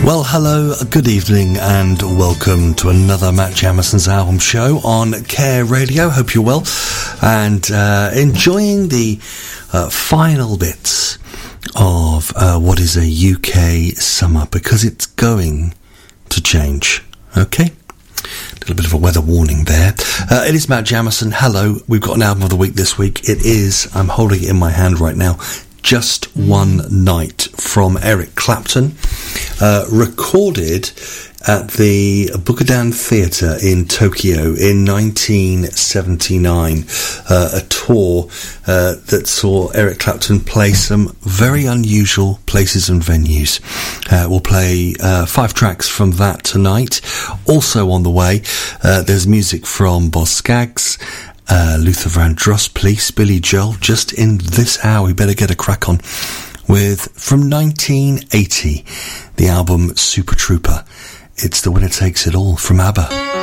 Well, hello, good evening, and welcome to another Matt Jamison's album show on Care Radio. Hope you're well and enjoying the final bits of what is a UK summer, because it's going to change. Okay? A little bit of a weather warning there. It is Matt Jamison. Hello. We've got an album of the week this week. It is, I'm holding it in my hand right now, Just One Night from Eric Clapton, recorded at the Bukodan Theatre in Tokyo in 1979, a tour that saw Eric Clapton play some very unusual places and venues. We'll play 5 tracks from that tonight. Also on the way, there's music from Boz Scaggs, Luther Vandross, Police, Billy Joel. Just in this hour, we better get a crack on with, from 1980, the album Super Trooper. It's The Winner Takes It All from ABBA.